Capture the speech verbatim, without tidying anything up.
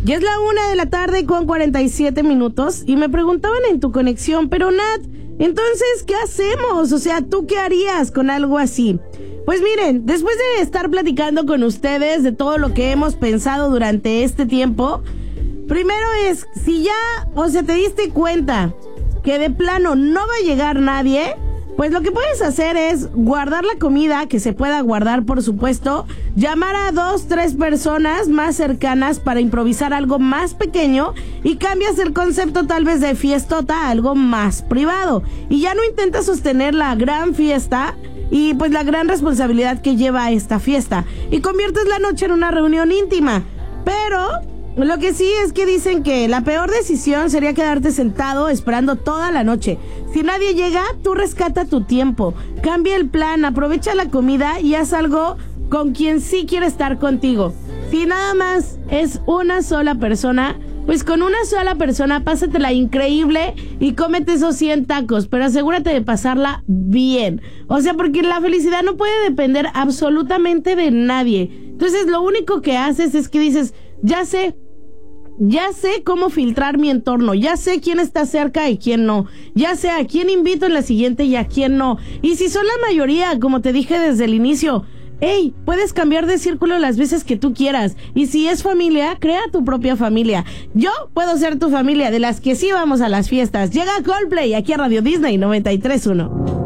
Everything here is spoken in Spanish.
Ya es la una de la tarde con cuarenta y siete minutos y me preguntaban en tu conexión, pero Nat, entonces, ¿qué hacemos? O sea, ¿tú qué harías con algo así? Pues miren, después de estar platicando con ustedes de todo lo que hemos pensado durante este tiempo, primero es, si ya, o sea, te diste cuenta que de plano no va a llegar nadie, pues lo que puedes hacer es guardar la comida, que se pueda guardar, por supuesto, llamar a dos, tres personas más cercanas para improvisar algo más pequeño y cambias el concepto tal vez de fiestota a algo más privado. Y ya no intentas sostener la gran fiesta y pues la gran responsabilidad que lleva esta fiesta y conviertes la noche en una reunión íntima. Pero lo que sí es que dicen que la peor decisión sería quedarte sentado esperando toda la noche. Si nadie llega, tú rescata tu tiempo, cambia el plan, aprovecha la comida y haz algo con quien sí quiere estar contigo. Si nada más es una sola persona, pues con una sola persona pásatela increíble y cómete esos cien tacos, pero asegúrate de pasarla bien. O sea, porque la felicidad no puede depender absolutamente de nadie. Entonces lo único que haces es que dices, ya sé, Ya sé cómo filtrar mi entorno, ya sé quién está cerca y quién no, ya sé a quién invito en la siguiente y a quién no. Y si son la mayoría, como te dije desde el inicio, hey, puedes cambiar de círculo las veces que tú quieras. Y si es familia, crea tu propia familia. Yo puedo ser tu familia, de las que sí vamos a las fiestas. Llega Coldplay aquí a Radio Disney noventa y tres punto uno.